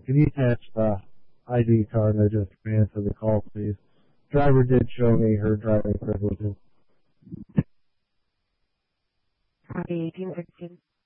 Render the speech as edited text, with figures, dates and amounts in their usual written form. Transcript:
can you attach the ID card I just ran to the call, please? Driver did show me her driving privileges. Copy 1816.